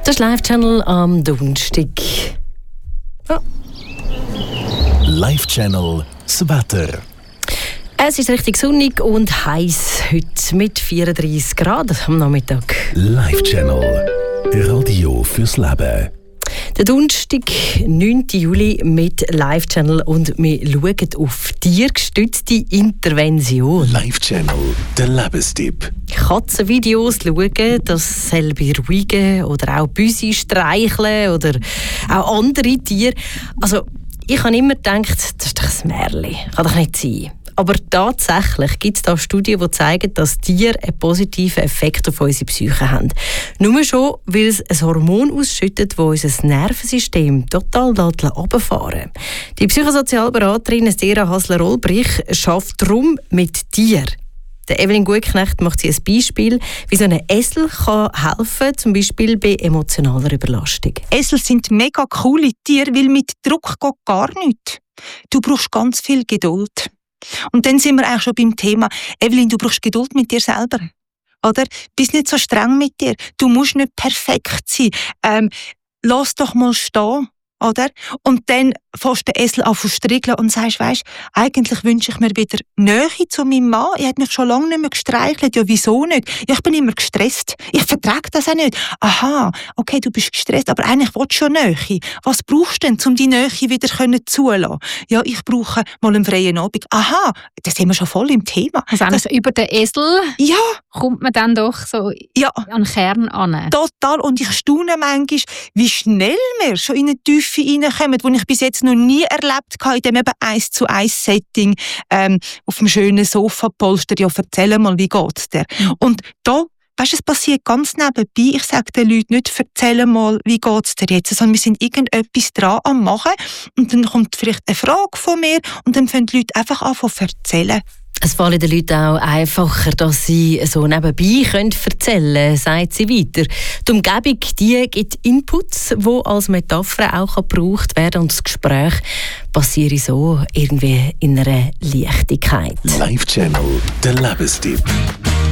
Das ist Live-Channel am Donnerstag. Oh. Live-Channel, das Wetter. Es ist richtig sonnig und heiß heute mit 34 Grad am Nachmittag. Live-Channel, Radio fürs Leben. Der Donnerstag, 9. Juli mit Live-Channel und wir schauen auf tiergestützte Intervention. Live-Channel, der Lebenstipp. Katzenvideos schauen, das soll beruhigen oder auch Büsi streicheln oder auch andere Tiere. Also, ich habe immer gedacht, das ist doch ein Märchen, kann doch nicht sein. Aber tatsächlich gibt es da Studien, die zeigen, dass Tiere einen positiven Effekt auf unsere Psyche haben. Nur schon, weil es ein Hormon ausschüttet, das unser Nervensystem total runterfahren. Die Psychosozialberaterin Sera Hasler-Olbrich arbeitet darum mit Tieren. Der Evelyn Gutknecht macht sie ein Beispiel, wie so ein Esel kann helfen, zum Beispiel bei emotionaler Überlastung. Esel sind mega coole Tiere, weil mit Druck geht gar nichts. Du brauchst ganz viel Geduld. Und dann sind wir eigentlich schon beim Thema, Evelyn, du brauchst Geduld mit dir selber. Oder? Bist nicht so streng mit dir. Du musst nicht perfekt sein. Lass doch mal stehen. Oder? Und dann fährst du den Esel an zu striegeln und sagst, weisst, eigentlich wünsche ich mir wieder Nähe zu meinem Mann. Er hat mich schon lange nicht mehr gestreichelt. Ja, wieso nicht? Ja, ich bin immer gestresst. Ich vertrage das auch nicht. Aha, okay, du bist gestresst, aber eigentlich willst du schon Nähe. Was brauchst du denn, um die Nähe wieder zulassen? Ja, ich brauche mal einen freien Abend. Aha, da sind wir schon voll im Thema. Also über den Esel ja, kommt man dann doch so an den Kern an. Total. Und ich staune manchmal, wie schnell wir schon in eine Tiefe reinkommen, die ich bis jetzt noch nie erlebt habe, in dem eben 1:1-Setting auf dem schönen Sofapolster. Ja, erzähl mal, wie geht's dir? Und da, weisst, es passiert ganz nebenbei. Ich sage den Leuten nicht, erzähl mal, wie geht's dir jetzt, sondern wir sind irgendetwas dran am machen und dann kommt vielleicht eine Frage von mir und dann fangen die Leute einfach an zu erzählen. Es fällt den Leuten auch einfacher, dass sie so nebenbei erzählen können, sagt sie weiter. Die Umgebung die gibt Inputs, die als Metapher auch gebraucht werden und das Gespräch passiert so irgendwie in einer Leichtigkeit. Live-Channel, der Lebenstipp.